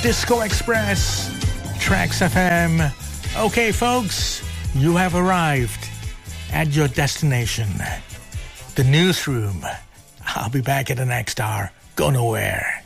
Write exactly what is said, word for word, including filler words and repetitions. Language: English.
Disco Express, Tracks F M. Okay, folks, you have arrived at your destination, the newsroom. I'll be back in the next hour. Go nowhere.